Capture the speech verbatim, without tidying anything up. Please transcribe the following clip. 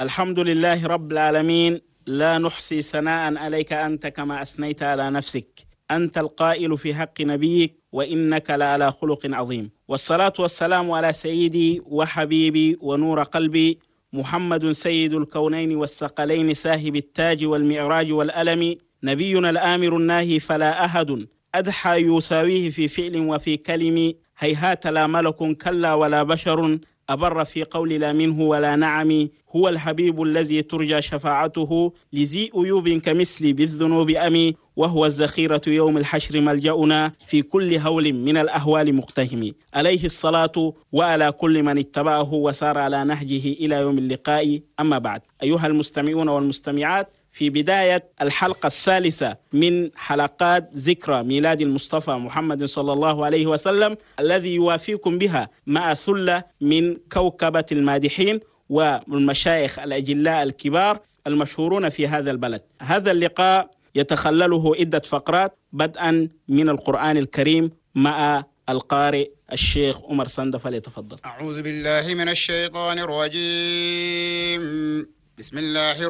الحمد لله رب العالمين، لا نحصي ثناء عليك أنت كما أثنيت على نفسك، أنت القائل في حق نبيك وإنك لعلى خلق عظيم. والصلاة والسلام على سيدي وحبيبي ونور قلبي محمد سيد الكونين والثقلين، صاحب التاج والمعراج والألم، نبينا الآمر الناهي فلا أحد أدحى يساويه في فعل وفي كلم، هيهات لا ملك كلا ولا بشر أبر في قول لا منه ولا نعم، هو الحبيب الذي ترجى شفاعته لذي أيوب كمثلي بالذنوب أمي، وهو الذخيرة يوم الحشر ملجأنا في كل هول من الأهوال مقتهم، عليه الصلاة وعلى كل من اتبعه وسار على نهجه إلى يوم اللقاء. أما بعد، أيها المستمعون والمستمعات، في بداية الحلقة الثالثة من حلقات ذكرى ميلاد المصطفى محمد صلى الله عليه وسلم، الذي يوافيكم بها مع ثلة من كوكبة المادحين والمشايخ الأجلاء الكبار المشهورون في هذا البلد. هذا اللقاء يتخلله عدة فقرات، بدءا من القرآن الكريم مع القارئ الشيخ عمر سندة، فليتفضل. أعوذ بالله من الشيطان الرجيم. بسم الله